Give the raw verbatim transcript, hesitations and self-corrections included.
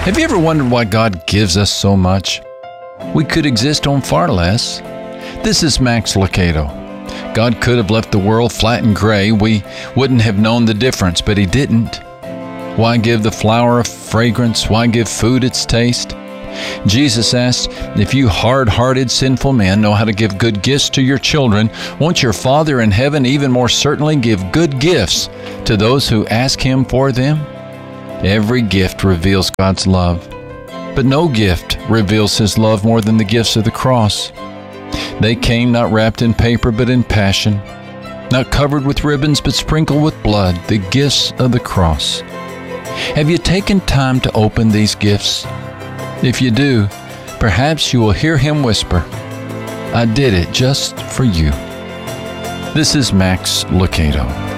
Have you ever wondered why God gives us so much? We could exist on far less. This is Max Lucado. God could have left the world flat and gray. We wouldn't have known the difference, but He didn't. Why give the flower a fragrance? Why give food its taste? Jesus asked, if you hard-hearted sinful men know how to give good gifts to your children, won't your Father in heaven even more certainly give good gifts to those who ask Him for them? Every gift reveals God's love, but no gift reveals His love more than the gifts of the cross. They came not wrapped in paper but in passion, not covered with ribbons but sprinkled with blood, the gifts of the cross. Have you taken time to open these gifts? If you do, perhaps you will hear Him whisper, I did it just for you. This is Max Lucado.